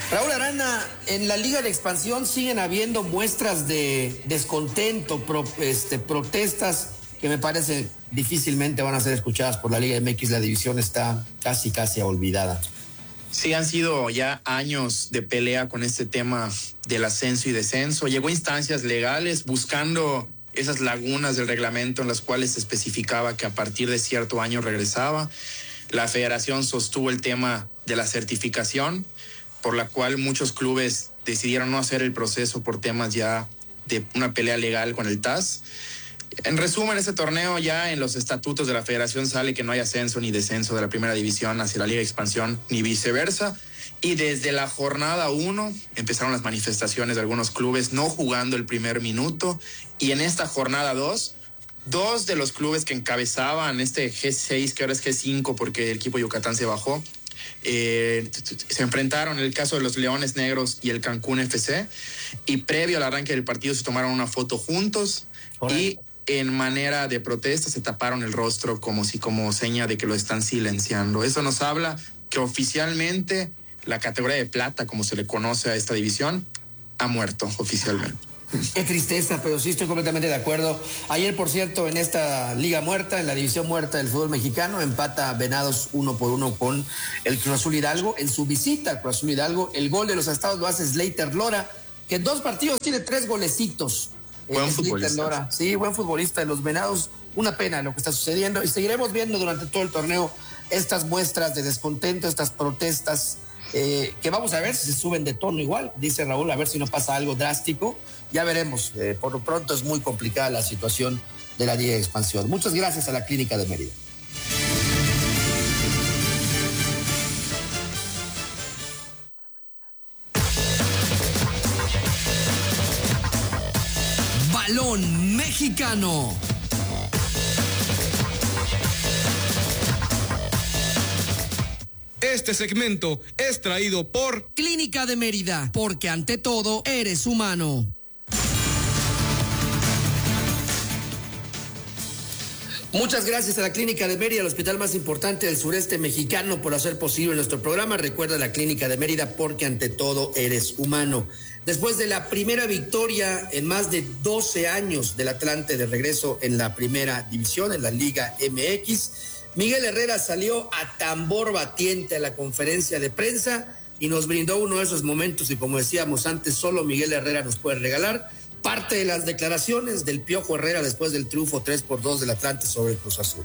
Raúl Arana, en la Liga de Expansión siguen habiendo muestras de descontento, protestas que me parece difícilmente van a ser escuchadas por la Liga MX. La división está casi olvidada. Sí, han sido ya años de pelea con este tema del ascenso y descenso. Llegó a instancias legales buscando esas lagunas del reglamento en las cuales se especificaba que a partir de cierto año regresaba. La federación sostuvo el tema de la certificación, por la cual muchos clubes decidieron no hacer el proceso por temas ya de una pelea legal con el TAS. En resumen, este torneo ya en los estatutos de la federación sale que no hay ascenso ni descenso de la primera división hacia la Liga de Expansión, ni viceversa. Y desde la jornada 1 empezaron las manifestaciones de algunos clubes no jugando el primer minuto. Y en esta jornada 2, dos de los clubes que encabezaban este G6, que ahora es G5 porque el equipo Yucatán se bajó, se enfrentaron en el caso de los Leones Negros y el Cancún FC, y previo al arranque del partido se tomaron una foto juntos. Correcto. Y en manera de protesta se taparon el rostro como seña de que lo están silenciando. Eso nos habla que oficialmente la categoría de plata, como se le conoce a esta división, ha muerto oficialmente. Qué tristeza, pero sí estoy completamente de acuerdo. Ayer, por cierto, en esta liga muerta, en la división muerta del fútbol mexicano, empata Venados 1-1 con el Cruz Azul Hidalgo. En su visita al Cruz Azul Hidalgo, el gol de los Estados lo hace Slater Lora, que en 2 partidos tiene 3 golecitos. Buen futbolista. Lora. Sí, buen futbolista de los Venados. Una pena lo que está sucediendo, y seguiremos viendo durante todo el torneo estas muestras de descontento, estas protestas, que vamos a ver si se suben de tono igual, dice Raúl, a ver si no pasa algo drástico. Ya veremos. Por lo pronto es muy complicada la situación de la Liga de Expansión. Muchas gracias a la Clínica de Mérida. Balón mexicano. Este segmento es traído por Clínica de Mérida, porque ante todo eres humano. Muchas gracias a la Clínica de Mérida, el hospital más importante del sureste mexicano, por hacer posible nuestro programa. Recuerda la Clínica de Mérida, porque ante todo eres humano. Después de la primera victoria en más de 12 años del Atlante de regreso en la primera división, en la Liga MX, Miguel Herrera salió a tambor batiente a la conferencia de prensa y nos brindó uno de esos momentos que, como decíamos antes, solo Miguel Herrera nos puede regalar. Parte de las declaraciones del Piojo Herrera después del triunfo 3-2 del Atlante sobre el Cruz Azul.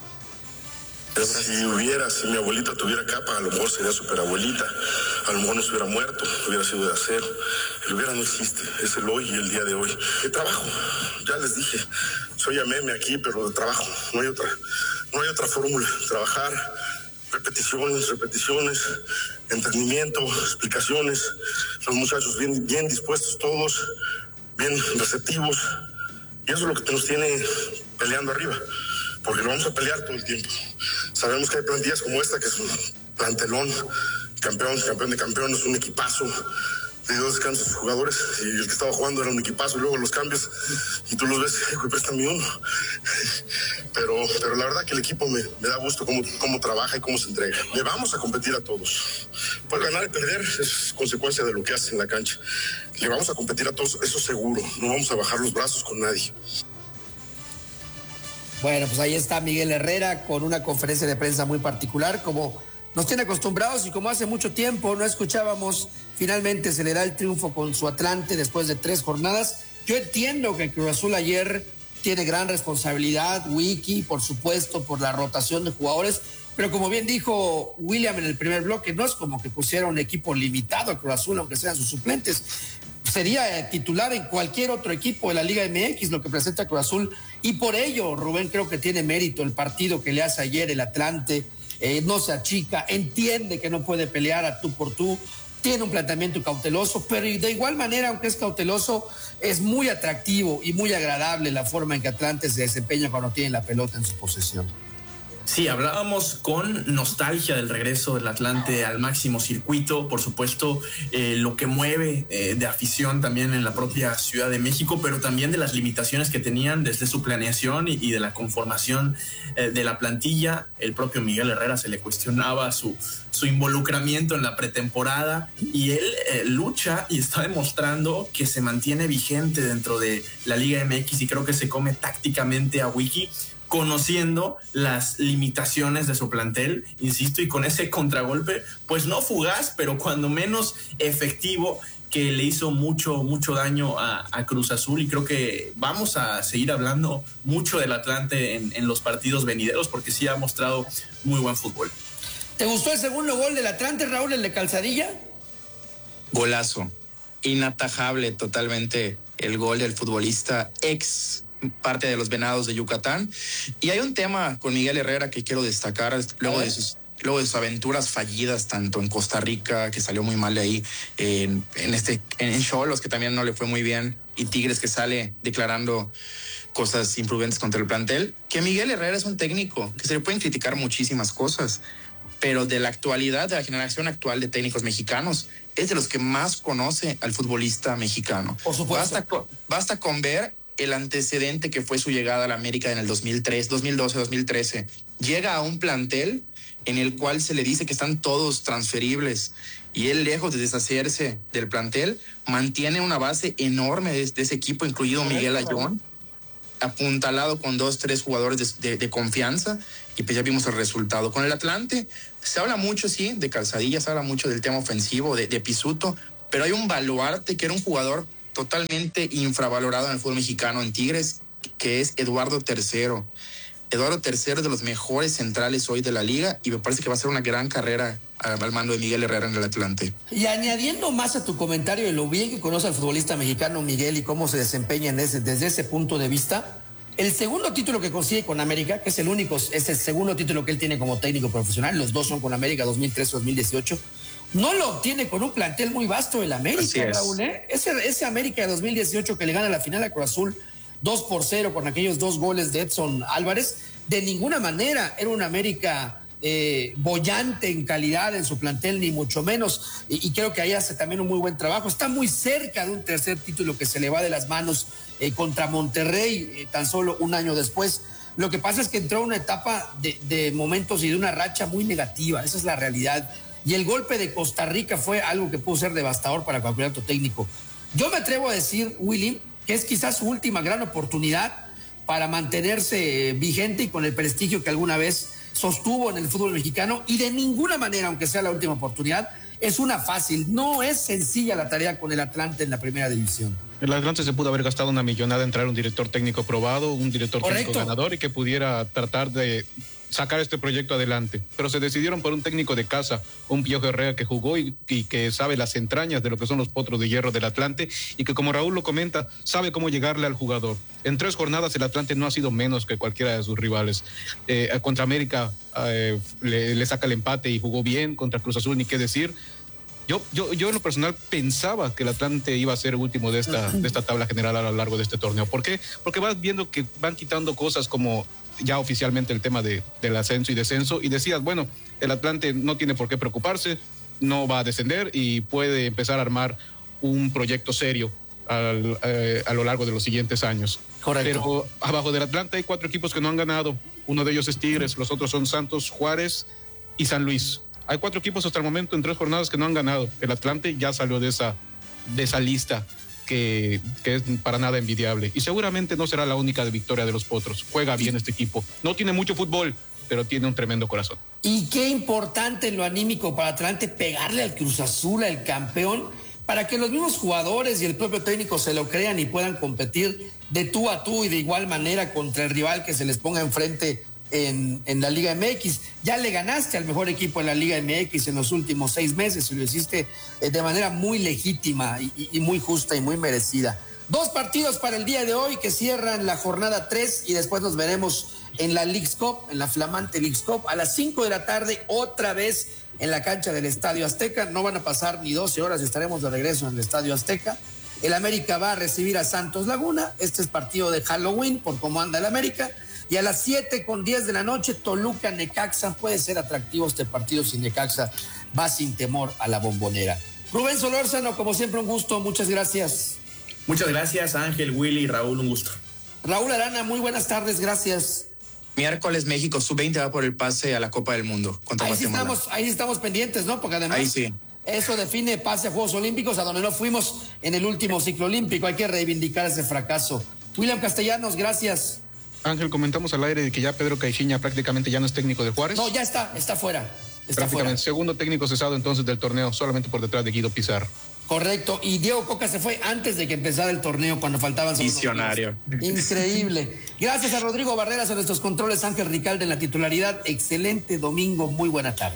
Si mi abuelita tuviera capa, a lo mejor sería superabuelita, a lo mejor no se hubiera muerto, hubiera sido de acero. El hubiera no existe, es el hoy y el día de hoy. El trabajo, ya les dije, soy a meme aquí, pero de trabajo, no hay otra fórmula. Trabajar, repeticiones, entendimiento, explicaciones, los muchachos bien dispuestos todos, bien receptivos, y eso es lo que nos tiene peleando arriba, porque lo vamos a pelear todo el tiempo. Sabemos que hay plantillas como esta, que es un plantelón, campeón de campeones, un equipazo de 2 cambios de jugadores, y el que estaba jugando era un equipazo, y luego los cambios, y tú los ves, préstame uno. Pero la verdad que el equipo me da gusto cómo trabaja y cómo se entrega. Le vamos a competir a todos. Pues ganar y perder es consecuencia de lo que haces en la cancha. Le vamos a competir a todos, eso seguro. No vamos a bajar los brazos con nadie. Bueno, pues ahí está Miguel Herrera con una conferencia de prensa muy particular, como nos tiene acostumbrados y como hace mucho tiempo no escuchábamos. Finalmente se le da el triunfo con su Atlante después de 3 jornadas. Yo entiendo que el Cruz Azul ayer tiene gran responsabilidad, Wiki, por supuesto, por la rotación de jugadores, pero como bien dijo William en el primer bloque, no es como que pusiera un equipo limitado al Cruz Azul, aunque sean sus suplentes. Sería titular en cualquier otro equipo de la Liga MX, lo que presenta Cruz Azul, y por ello, Rubén, creo que tiene mérito el partido que le hace ayer el Atlante. No se achica, entiende que no puede pelear a tú por tú, tiene un planteamiento cauteloso, pero de igual manera, aunque es cauteloso, es muy atractivo y muy agradable la forma en que Atlante se desempeña cuando tiene la pelota en su posesión. Sí, hablábamos con nostalgia del regreso del Atlante al máximo circuito, por supuesto, lo que mueve de afición también en la propia Ciudad de México, pero también de las limitaciones que tenían desde su planeación y de la conformación de la plantilla. El propio Miguel Herrera se le cuestionaba su involucramiento en la pretemporada y él lucha y está demostrando que se mantiene vigente dentro de la Liga MX y creo que se come tácticamente a Wiki, conociendo las limitaciones de su plantel, insisto, y con ese contragolpe, pues no fugaz, pero cuando menos efectivo, que le hizo mucho daño a Cruz Azul, y creo que vamos a seguir hablando mucho del Atlante en los partidos venideros, porque sí ha mostrado muy buen fútbol. ¿Te gustó el segundo gol del Atlante, Raúl, el de Calzadilla? Golazo, inatajable totalmente el gol del futbolista ex parte de los Venados de Yucatán. Y hay un tema con Miguel Herrera que quiero destacar luego de sus aventuras fallidas, tanto en Costa Rica, que salió muy mal de ahí, en Xolos, que también no le fue muy bien, y Tigres, que sale declarando cosas imprudentes contra el plantel, que Miguel Herrera es un técnico que se le pueden criticar muchísimas cosas, pero de la actualidad, de la generación actual de técnicos mexicanos, es de los que más conoce al futbolista mexicano. Por supuesto. Basta con ver el antecedente que fue su llegada a la América en el 2012, 2013. Llega a un plantel en el cual se le dice que están todos transferibles, y él, lejos de deshacerse del plantel, mantiene una base enorme de ese equipo, incluido Miguel Ayón, apuntalado con 2-3 jugadores de confianza, y pues ya vimos el resultado. Con el Atlante se habla mucho, sí, de Calzadilla, se habla mucho del tema ofensivo, de Pisuto, pero hay un baluarte que era un jugador totalmente infravalorado en el fútbol mexicano en Tigres, que es Eduardo III. Eduardo III es de los mejores centrales hoy de la liga, y me parece que va a ser una gran carrera al mando de Miguel Herrera en el Atlante. Y añadiendo más a tu comentario de lo bien que conoce al futbolista mexicano Miguel y cómo se desempeña desde ese punto de vista, el segundo título que consigue con América, que es el segundo título que él tiene como técnico profesional, los dos son con América, 2013-2018, no lo obtiene con un plantel muy vasto el América, Raúl, ¿eh? Ese América de 2018 que le gana la final a Cruz Azul 2-0 con aquellos 2 goles de Edson Álvarez, de ninguna manera era un América boyante en calidad en su plantel, ni mucho menos, y creo que ahí hace también un muy buen trabajo. Está muy cerca de un tercer título que se le va de las manos contra Monterrey, tan solo un año después. Lo que pasa es que entró a una etapa de momentos y de una racha muy negativa, esa es la realidad. Y el golpe de Costa Rica fue algo que pudo ser devastador para cualquier otro técnico. Yo me atrevo a decir, Willy, que es quizás su última gran oportunidad para mantenerse vigente y con el prestigio que alguna vez sostuvo en el fútbol mexicano, y de ninguna manera, aunque sea la última oportunidad, es una fácil, no es sencilla la tarea con el Atlante en la primera división. El Atlante se pudo haber gastado una millonada en traer un director técnico probado, un director técnico ganador, y que pudiera tratar de sacar este proyecto adelante, pero se decidieron por un técnico de casa, un Piojo Herrera que jugó y que sabe las entrañas de lo que son los potros de hierro del Atlante, y que, como Raúl lo comenta, sabe cómo llegarle al jugador. En 3 jornadas el Atlante no ha sido menos que cualquiera de sus rivales. Contra América le saca el empate y jugó bien, contra Cruz Azul ni qué decir. Yo en lo personal pensaba que el Atlante iba a ser el último de esta tabla general a lo largo de este torneo. ¿Por qué? Porque vas viendo que van quitando cosas como ya oficialmente el tema del ascenso y descenso, y decías, bueno, el Atlante no tiene por qué preocuparse, no va a descender y puede empezar a armar un proyecto serio a lo largo de los siguientes años. Correcto. Pero abajo del Atlante hay 4 equipos que no han ganado. Uno de ellos es Tigres, los otros son Santos, Juárez y San Luis. Hay 4 equipos hasta el momento en 3 jornadas que no han ganado. El Atlante ya salió de esa lista que es para nada envidiable. Y seguramente no será la única de victoria de los Potros. Juega bien este equipo. No tiene mucho fútbol, pero tiene un tremendo corazón. Y qué importante en lo anímico para Atlante pegarle al Cruz Azul, al campeón, para que los mismos jugadores y el propio técnico se lo crean y puedan competir de tú a tú y de igual manera contra el rival que se les ponga enfrente en la Liga MX. Ya le ganaste al mejor equipo en la Liga MX en los últimos 6 meses y lo hiciste de manera muy legítima y muy justa y muy merecida. 2 partidos para el día de hoy que cierran la jornada 3 y después nos veremos en la Leagues Cup, en la flamante Leagues Cup, a las 5 de la tarde, otra vez en la cancha del Estadio Azteca. No van a pasar ni 12 horas, estaremos de regreso en el Estadio Azteca. El América va a recibir a Santos Laguna. Este es partido de Halloween por cómo anda el América. Y a las 7:10 de la noche, Toluca Necaxa. Puede ser atractivo este partido si Necaxa va sin temor a la Bombonera. Rubén Solórzano, como siempre, un gusto. Muchas gracias. Muchas gracias, Ángel, Willy y Raúl, un gusto. Raúl Arana, muy buenas tardes, gracias. Miércoles México Sub-20 va por el pase a la Copa del Mundo contra Guatemala. Ahí estamos pendientes, ¿no? Porque además ahí sí. Eso define pase a Juegos Olímpicos, a donde no fuimos en el último ciclo olímpico. Hay que reivindicar ese fracaso. William Castellanos, gracias. Ángel, comentamos al aire de que ya Pedro Caixinha prácticamente ya no es técnico de Juárez. No, ya está fuera. Prácticamente segundo técnico cesado entonces del torneo, solamente por detrás de Guido Pizarro. Correcto, y Diego Coca se fue antes de que empezara el torneo, cuando faltaban solo visionario. Increíble. Gracias a Rodrigo Barreras, a nuestros controles, Ángel Ricalde en la titularidad. Excelente domingo, muy buena tarde.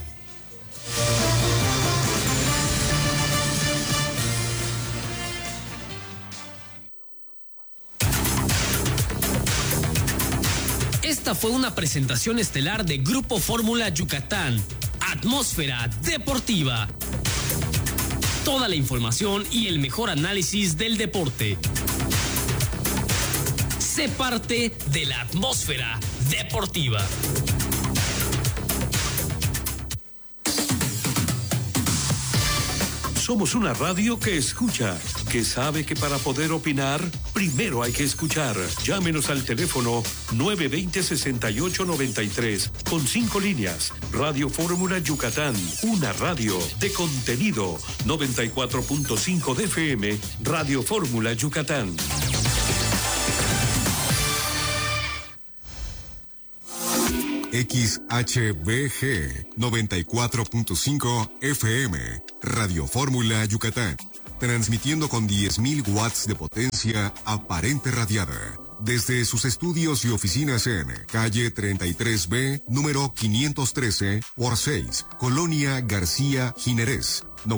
Esta fue una presentación estelar de Grupo Fórmula Yucatán, Atmósfera Deportiva. Toda la información y el mejor análisis del deporte. Sé parte de la Atmósfera Deportiva. Somos una radio que escucha, que sabe que para poder opinar, primero hay que escuchar. Llámenos al teléfono 920-6893, con 5 líneas. Radio Fórmula Yucatán, una radio de contenido. 94.5 de FM, Radio Fórmula Yucatán. XHBG 94.5 FM, Radio Fórmula Yucatán, transmitiendo con 10.000 watts de potencia aparente radiada, desde sus estudios y oficinas en calle 33B, número 513 por 6, Colonia García Jiménez,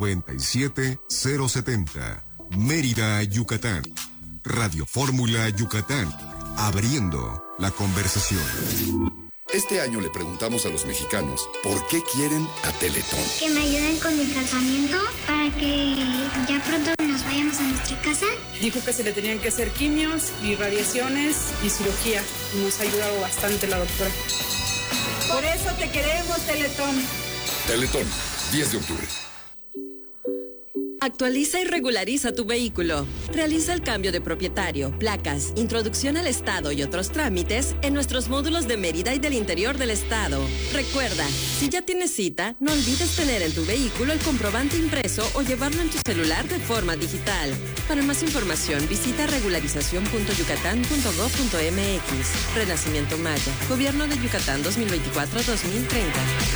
97070, Mérida, Yucatán. Radio Fórmula Yucatán, abriendo la conversación. Este año le preguntamos a los mexicanos por qué quieren a Teletón. Que me ayuden con mi tratamiento para que ya pronto nos vayamos a nuestra casa. Dijo que se le tenían que hacer quimios y radiaciones y cirugía. Nos ha ayudado bastante la doctora. Por eso te queremos, Teletón. Teletón, 10 de octubre. Actualiza y regulariza tu vehículo. Realiza el cambio de propietario, placas, introducción al estado y otros trámites en nuestros módulos de Mérida y del interior del estado. Recuerda, si ya tienes cita, no olvides tener en tu vehículo el comprobante impreso o llevarlo en tu celular de forma digital. Para más información, visita regularización.yucatán.gov.mx. Renacimiento Maya. Gobierno de Yucatán 2024-2030.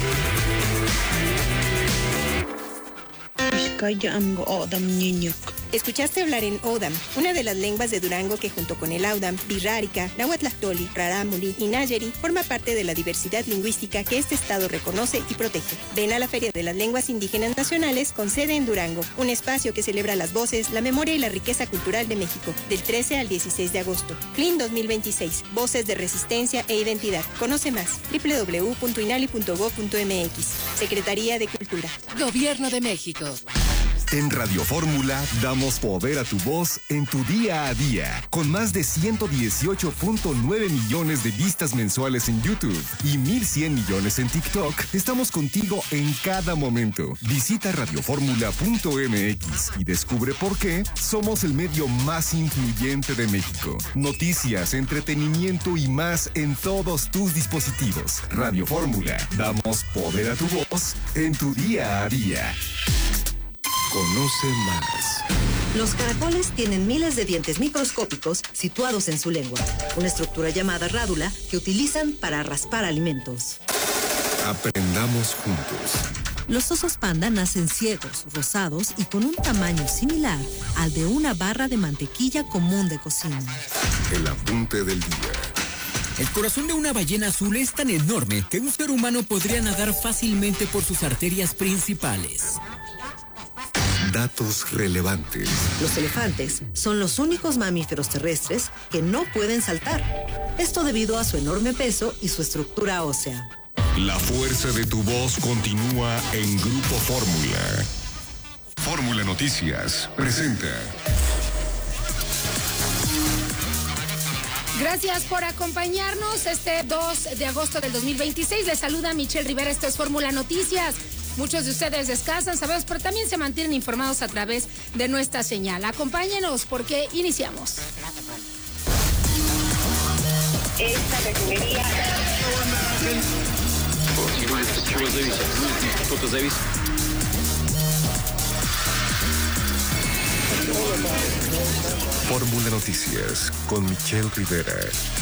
Escuchaste hablar en Odam, una de las lenguas de Durango que junto con el Audam, Birrárica, Nahuatlahtoli, Rarámuri y Nayeri forma parte de la diversidad lingüística que este estado reconoce y protege. Ven a la Feria de las Lenguas Indígenas Nacionales con sede en Durango, un espacio que celebra las voces, la memoria y la riqueza cultural de México, del 13 al 16 de agosto. FLIN 2026, Voces de Resistencia e Identidad. Conoce más, www.inali.gov.mx. Secretaría de Cultura. Gobierno de México. En Radio Fórmula damos poder a tu voz en tu día a día. Con más de 118.9 millones de vistas mensuales en YouTube y 1.100 millones en TikTok, estamos contigo en cada momento. Visita radioformula.mx y descubre por qué somos el medio más influyente de México. Noticias, entretenimiento y más en todos tus dispositivos. Radio Fórmula, damos poder a tu voz en tu día a día. Conoce más. Los caracoles tienen miles de dientes microscópicos situados en su lengua, una estructura llamada rádula que utilizan para raspar alimentos. Aprendamos juntos. Los osos panda nacen ciegos, rosados y con un tamaño similar al de una barra de mantequilla común de cocina. El apunte del día. El corazón de una ballena azul es tan enorme que un ser humano podría nadar fácilmente por sus arterias principales. Datos relevantes. Los elefantes son los únicos mamíferos terrestres que no pueden saltar. Esto debido a su enorme peso y su estructura ósea. La fuerza de tu voz continúa en Grupo Fórmula. Fórmula Noticias presenta. Gracias por acompañarnos este 2 de agosto del 2026. Les saluda Michelle Rivera, esto es Fórmula Noticias. Muchos de ustedes descansan, sabemos, pero también se mantienen informados a través de nuestra señal. Acompáñenos porque iniciamos. Esta refinería... Fórmula Noticias con Michelle Rivera.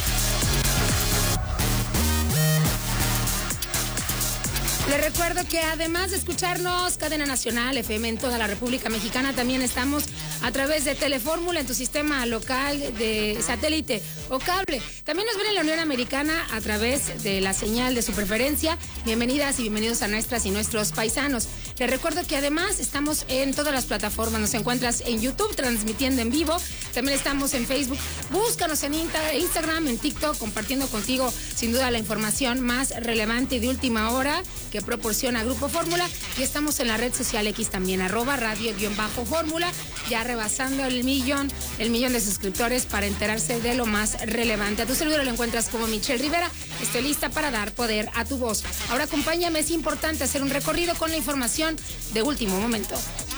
Les recuerdo que además de escucharnos Cadena Nacional FM en toda la República Mexicana, también estamos a través de Telefórmula en tu sistema local de satélite o cable. También nos ven en la Unión Americana a través de la señal de su preferencia. Bienvenidas y bienvenidos a nuestras y nuestros paisanos. Les recuerdo que además estamos en todas las plataformas. Nos encuentras en YouTube transmitiendo en vivo. También estamos en Facebook. Búscanos en Instagram, en TikTok, compartiendo contigo sin duda la información más relevante y de última hora que proporciona Grupo Fórmula. Y estamos en la red social X también, @radio_fórmula, ya rebasando el millón de suscriptores para enterarse de lo más relevante. A tu celular lo encuentras como Michelle Rivera. Estoy lista para dar poder a tu voz. Ahora acompáñame, es importante hacer un recorrido con la información de último momento.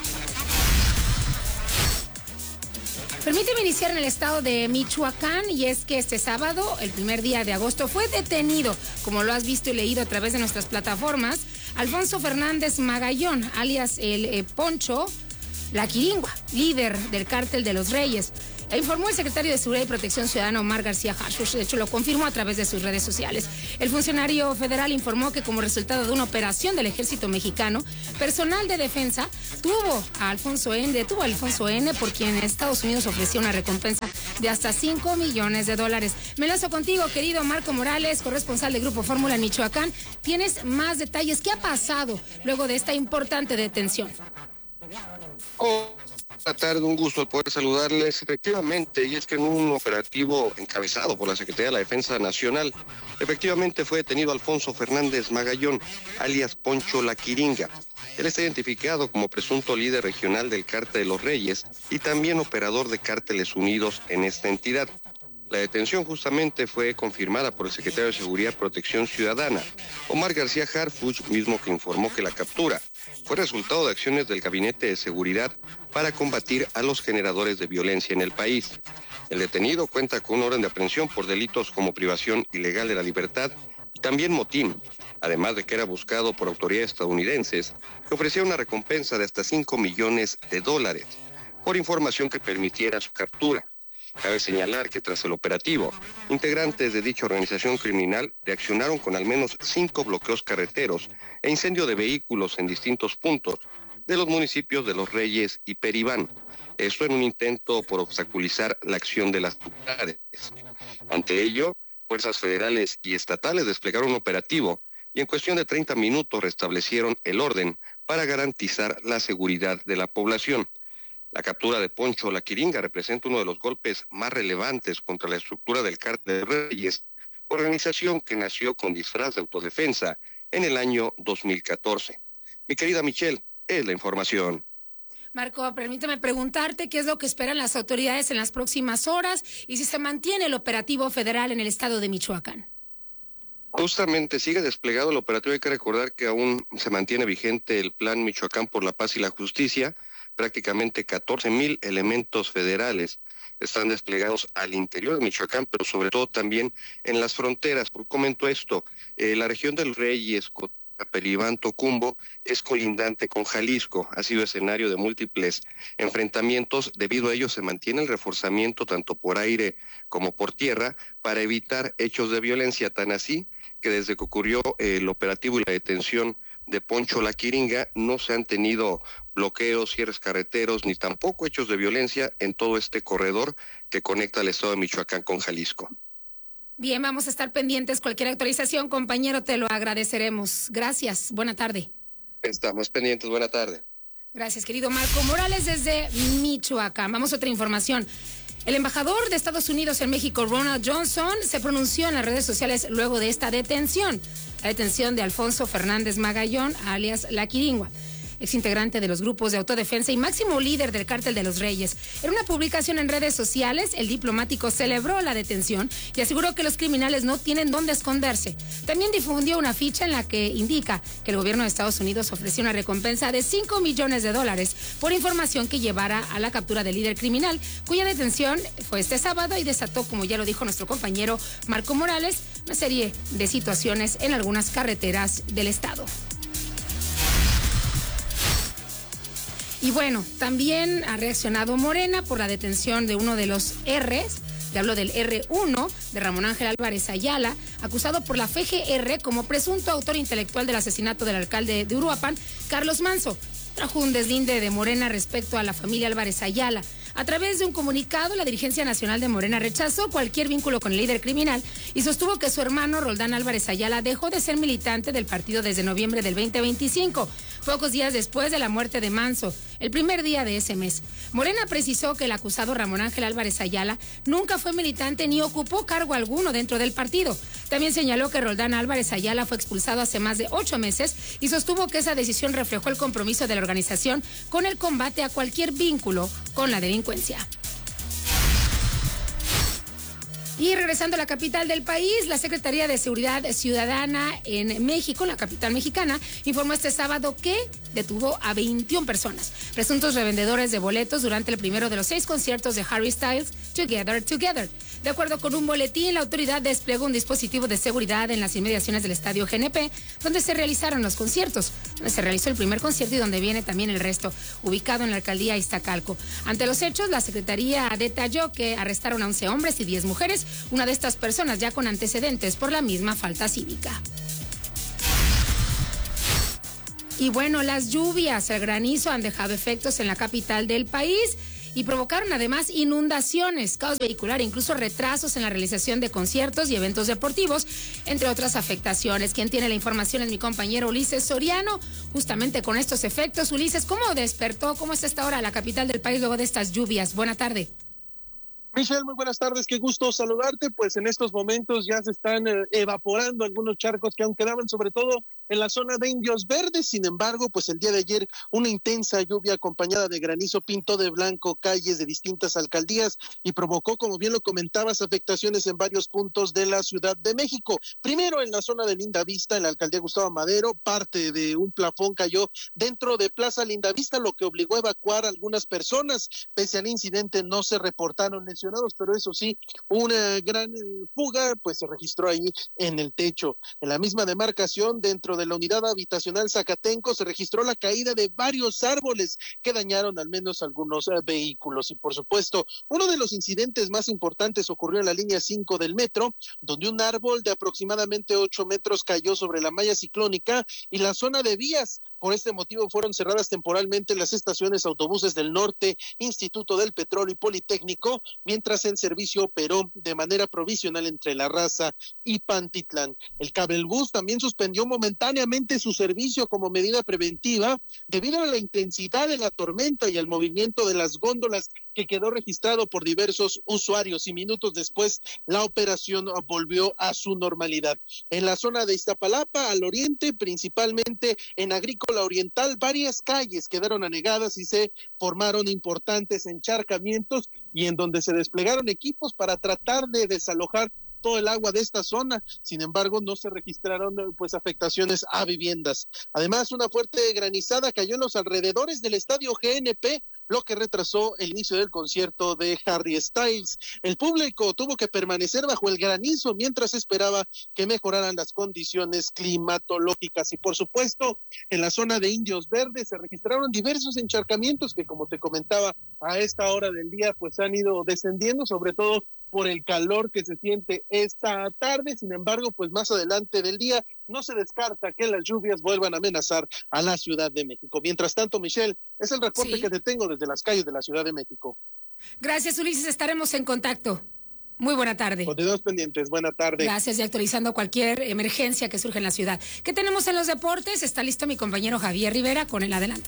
Permíteme iniciar en el estado de Michoacán, y es que este sábado, el primer día de agosto, fue detenido, como lo has visto y leído a través de nuestras plataformas, Alfonso Fernández Magallón, alias el Poncho La Quiringua, líder del Cártel de los Reyes. Informó el secretario de Seguridad y Protección Ciudadana, Omar García Harfuch. De hecho, lo confirmó a través de sus redes sociales. El funcionario federal informó que como resultado de una operación del ejército mexicano, personal de defensa detuvo a Alfonso N., por quien Estados Unidos ofreció una recompensa de hasta $5 millones. Me lanzo contigo, querido Marco Morales, corresponsal de Grupo Fórmula en Michoacán. Tienes más detalles. ¿Qué ha pasado luego de esta importante detención? Buenas tardes, un gusto poder saludarles. Efectivamente, y es que en un operativo encabezado por la Secretaría de la Defensa Nacional, efectivamente fue detenido Alfonso Fernández Magallón, alias Poncho La Quiringa. Él está identificado como presunto líder regional del Cártel de los Reyes y también operador de Cárteles Unidos en esta entidad. La detención justamente fue confirmada por el secretario de Seguridad y Protección Ciudadana, Omar García Harfuch, mismo que informó que la captura fue resultado de acciones del Gabinete de Seguridad para combatir a los generadores de violencia en el país. El detenido cuenta con una orden de aprehensión por delitos como privación ilegal de la libertad y también motín, además de que era buscado por autoridades estadounidenses que ofrecían una recompensa de hasta $5 millones por información que permitiera su captura. Cabe señalar que tras el operativo, integrantes de dicha organización criminal reaccionaron con al menos 5 bloqueos carreteros e incendio de vehículos en distintos puntos de los municipios de Los Reyes y Peribán. Esto en un intento por obstaculizar la acción de las autoridades. Ante ello, fuerzas federales y estatales desplegaron un operativo y en cuestión de 30 minutos restablecieron el orden para garantizar la seguridad de la población. La captura de Poncho La Quiringa representa uno de los golpes más relevantes contra la estructura del Cártel de Reyes, organización que nació con disfraz de autodefensa en el año 2014. Mi querida Michelle, es la información. Marco, permíteme preguntarte qué es lo que esperan las autoridades en las próximas horas y si se mantiene el operativo federal en el estado de Michoacán. Justamente sigue desplegado el operativo. Hay que recordar que aún se mantiene vigente el Plan Michoacán por la Paz y la Justicia. Prácticamente 14,000 elementos federales están desplegados al interior de Michoacán, pero sobre todo también en las fronteras. Comento esto, la región del Reyes, Peribán, Tocumbo, es colindante con Jalisco, ha sido escenario de múltiples enfrentamientos. Debido a ello se mantiene el reforzamiento tanto por aire como por tierra para evitar hechos de violencia, tan así que desde que ocurrió el operativo y la detención de Poncho La Quiringa no se han tenido bloqueos, cierres carreteros, ni tampoco hechos de violencia en todo este corredor que conecta al estado de Michoacán con Jalisco. Bien, vamos a estar pendientes. Cualquier actualización, compañero, te lo agradeceremos. Gracias. Buena tarde. Estamos pendientes. Buena tarde. Gracias, querido Marco Morales desde Michoacán. Vamos a otra información. El embajador de Estados Unidos en México, Ronald Johnson, se pronunció en las redes sociales luego de esta detención, la detención de Alfonso Fernández Magallón, alias La Quiringua. exintegrante de los grupos de autodefensa y máximo líder del Cártel de los Reyes. En una publicación en redes sociales, el diplomático celebró la detención y aseguró que los criminales no tienen dónde esconderse. También difundió una ficha en la que indica que el gobierno de Estados Unidos ofreció una recompensa de $5 millones por información que llevara a la captura del líder criminal, cuya detención fue este sábado y desató, como ya lo dijo nuestro compañero Marco Morales, una serie de situaciones en algunas carreteras del estado. Y bueno, también ha reaccionado Morena por la detención de uno de los R's. Le hablo del R1 de Ramón Ángel Álvarez Ayala, acusado por la FGR como presunto autor intelectual del asesinato del alcalde de Uruapan, Carlos Manso. Trajo un deslinde de Morena respecto a la familia Álvarez Ayala. A través de un comunicado, la dirigencia nacional de Morena rechazó cualquier vínculo con el líder criminal y sostuvo que su hermano Roldán Álvarez Ayala dejó de ser militante del partido desde noviembre del 2025, pocos días después de la muerte de Manso, el primer día de ese mes. Morena precisó que el acusado Ramón Ángel Álvarez Ayala nunca fue militante ni ocupó cargo alguno dentro del partido. También señaló que Roldán Álvarez Ayala fue expulsado hace más de 8 meses y sostuvo que esa decisión reflejó el compromiso de la organización con el combate a cualquier vínculo con la delincuencia. Y regresando a la capital del país, la Secretaría de Seguridad Ciudadana en México, en la capital mexicana, informó este sábado que detuvo a 21 personas, presuntos revendedores de boletos durante el primero de los 6 conciertos de Harry Styles, Together. De acuerdo con un boletín, la autoridad desplegó un dispositivo de seguridad en las inmediaciones del estadio GNP, donde se realizaron los conciertos, donde se realizó el primer concierto y donde viene también el resto, ubicado en la alcaldía Iztacalco. Ante los hechos, la Secretaría detalló que arrestaron a 11 hombres y 10 mujeres, una de estas personas ya con antecedentes por la misma falta cívica. Y bueno, las lluvias, el granizo han dejado efectos en la capital del país y provocaron además inundaciones, caos vehicular e incluso retrasos en la realización de conciertos y eventos deportivos, entre otras afectaciones. Quien tiene la información es mi compañero Ulises Soriano, justamente con estos efectos. Ulises, ¿cómo despertó? ¿Cómo está esta hora la capital del país luego de estas lluvias? Buena tarde. Michelle, muy buenas tardes, qué gusto saludarte. Pues en estos momentos ya se están evaporando algunos charcos que aún quedaban, sobre todo en la zona de Indios Verdes. Sin embargo, pues el día de ayer una intensa lluvia acompañada de granizo pintó de blanco calles de distintas alcaldías y provocó, como bien lo comentabas, afectaciones en varios puntos de la Ciudad de México. Primero en la zona de Lindavista, en la alcaldía Gustavo Madero, parte de un plafón cayó dentro de Plaza Lindavista, lo que obligó a evacuar a algunas personas. Pese al incidente no se reportaron lesionados, pero eso sí, una gran fuga pues se registró ahí en el techo. En la misma demarcación, dentro de la unidad habitacional Zacatenco, se registró la caída de varios árboles que dañaron al menos algunos vehículos. Y por supuesto, uno de los incidentes más importantes ocurrió en la línea 5 del metro, donde un árbol de aproximadamente 8 metros cayó sobre la malla ciclónica y la zona de vías. Por este motivo fueron cerradas temporalmente las estaciones autobuses del norte, Instituto del Petróleo y Politécnico, mientras el servicio operó de manera provisional entre La Raza y Pantitlán. El Cabelbús también suspendió momentáneamente su servicio como medida preventiva debido a la intensidad de la tormenta y al movimiento de las góndolas que quedó registrado por diversos usuarios, y minutos después la operación volvió a su normalidad. En la zona de Iztapalapa, al oriente, principalmente en Agrícola Oriental, varias calles quedaron anegadas y se formaron importantes encharcamientos, y en donde se desplegaron equipos para tratar de desalojar todo el agua de esta zona. Sin embargo, no se registraron pues afectaciones a viviendas. Además, una fuerte granizada cayó en los alrededores del estadio GNP, lo que retrasó el inicio del concierto de Harry Styles. El público tuvo que permanecer bajo el granizo mientras esperaba que mejoraran las condiciones climatológicas. Y por supuesto, en la zona de Indios Verdes se registraron diversos encharcamientos que, como te comentaba, a esta hora del día pues han ido descendiendo, sobre todo por el calor que se siente esta tarde. Sin embargo, pues más adelante del día no se descarta que las lluvias vuelvan a amenazar a la Ciudad de México. Mientras tanto, Michelle, es el reporte que te tengo desde las calles de la Ciudad de México. Gracias, Ulises, estaremos en contacto. Muy buena tarde. Continuamos pendientes, buena tarde. Gracias, y actualizando cualquier emergencia que surja en la ciudad. ¿Qué tenemos en los deportes? Está listo mi compañero Javier Rivera con el adelanto.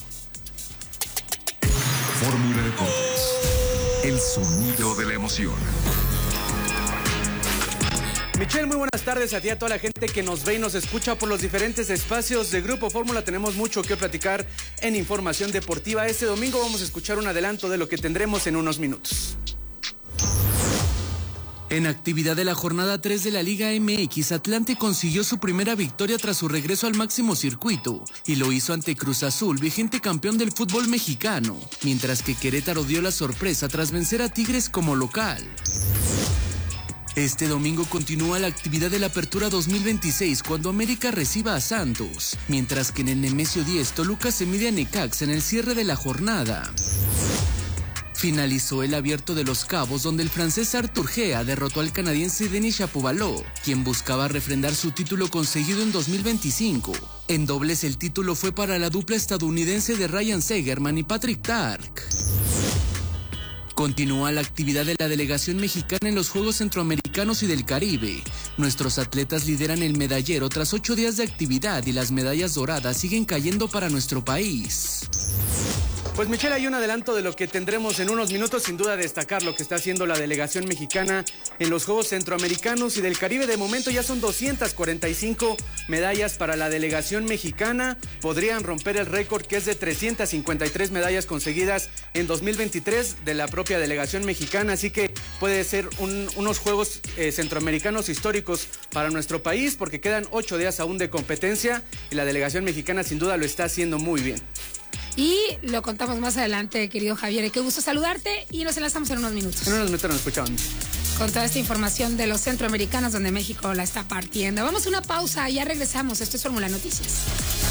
Fórmula Deportes, el sonido de la emoción. Michelle, muy buenas tardes a ti, a toda la gente que nos ve y nos escucha por los diferentes espacios de Grupo Fórmula. Tenemos mucho que platicar en información deportiva. Este domingo vamos a escuchar un adelanto de lo que tendremos en unos minutos. En actividad de la jornada 3 de la Liga MX, Atlante consiguió su primera victoria tras su regreso al máximo circuito y lo hizo ante Cruz Azul, vigente campeón del fútbol mexicano, mientras que Querétaro dio la sorpresa tras vencer a Tigres como local. Este domingo continúa la actividad de la Apertura 2026 cuando América reciba a Santos, mientras que en el Nemesio 10 Toluca se mide a Necaxa en el cierre de la jornada. Finalizó el Abierto de Los Cabos, donde el francés Arthur Gea derrotó al canadiense Denis Shapovalov, quien buscaba refrendar su título conseguido en 2025. En dobles el título fue para la dupla estadounidense de Ryan Segerman y Patrick Tark. Continúa la actividad de la delegación mexicana en los Juegos Centroamericanos y del Caribe. Nuestros atletas lideran el medallero tras 8 días de actividad y las medallas doradas siguen cayendo para nuestro país. Pues Michelle, hay un adelanto de lo que tendremos en unos minutos. Sin duda destacar lo que está haciendo la delegación mexicana en los Juegos Centroamericanos y del Caribe. De momento ya son 245 medallas para la delegación mexicana. Podrían romper el récord que es de 353 medallas conseguidas en 2023 de la propia delegación mexicana. Así que puede ser unos Juegos Centroamericanos históricos para nuestro país porque quedan 8 días aún de competencia y la delegación mexicana sin duda lo está haciendo muy bien. Y lo contamos más adelante, querido Javier. Qué gusto saludarte y nos enlazamos en unos minutos. En unos minutos nos escuchamos. Con toda esta información de los centroamericanos donde México la está partiendo. Vamos a una pausa y ya regresamos. Esto es Fórmula Noticias.